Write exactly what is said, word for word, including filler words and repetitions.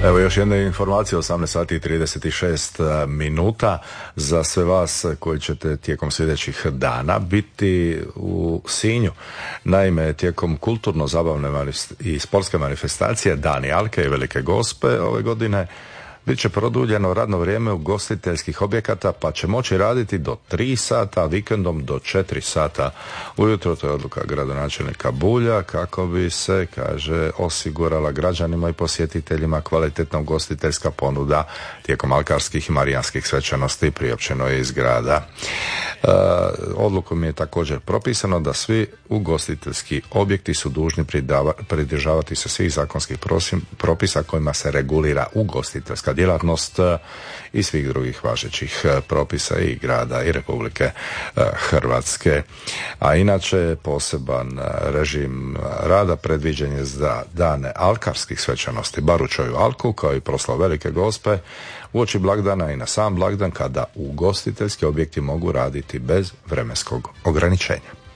Evo još jedna informacija, osamnaest sati i trideset šest minuta za sve vas koji ćete tijekom sljedećih dana biti u Sinju. Naime, tijekom kulturno-zabavne i sportske manifestacije Dani Alke i Velike Gospe ove godine bit će produljeno radno vrijeme ugostiteljskih objekata, pa će moći raditi do tri sata, vikendom do četiri sata ujutro. To je odluka gradonačelnika Bulja kako bi se, kaže, osigurala građanima i posjetiteljima kvalitetna ugostiteljska ponuda tijekom alkarskih i marijanskih svečanosti priopćeno je iz grada. E, odlukom je također propisano da svi ugostiteljski objekti su dužni pridava, pridržavati se svih zakonskih prosim, propisa kojima se regulira ugostiteljska djelatnost i svih drugih važećih propisa i grada i Republike Hrvatske. A inače poseban režim rada predviđen je za dane alkarskih svečanosti Baručoju Alku kao i proslavu Velike Gospe uoči blagdana i na sam blagdan kada ugostiteljski objekti mogu raditi bez vremenskog ograničenja.